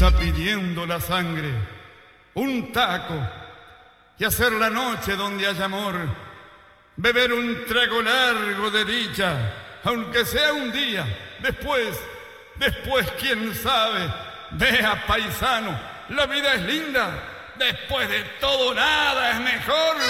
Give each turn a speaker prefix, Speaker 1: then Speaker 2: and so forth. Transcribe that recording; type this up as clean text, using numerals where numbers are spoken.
Speaker 1: está pidiendo la sangre, un taco, y hacer la noche donde haya amor, beber un trago largo de dicha, aunque sea un día, después, quién sabe. Vea, paisano, la vida es linda, después de todo nada es mejor.